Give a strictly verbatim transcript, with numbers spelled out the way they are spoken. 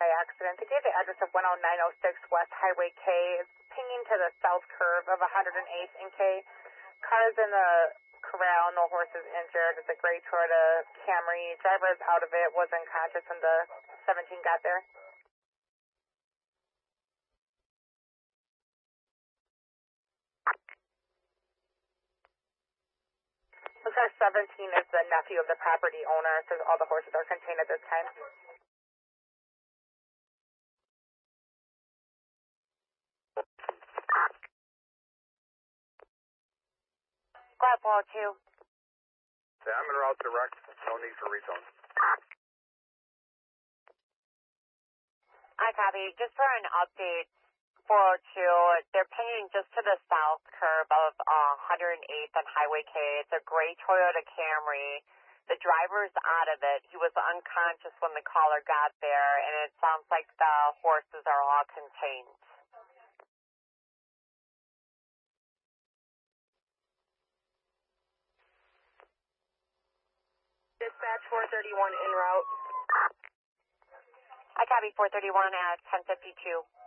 accident. They gave the address of one oh nine oh six West Highway K. It's pinging to the south curve of one hundred eighth and K. Cars in the corral, no horses injured. It's a gray Toyota Camry. Driver is out of it, was unconscious when the seventeen got there. Looks like seventeen is the nephew of the property owner, so all the horses are contained at this time. Go ahead, four oh two. Say, I'm en route direct. No need for rezone. I copy. Just for an update, four oh two, they're pinging just to the south curve of uh, one hundred eighth and Highway K. It's a gray Toyota Camry. The driver's out of it. He was unconscious when the caller got there, and it sounds like the horses are all contained. Dispatch four thirty-one en route. I copy four thirty-one at ten fifty-two.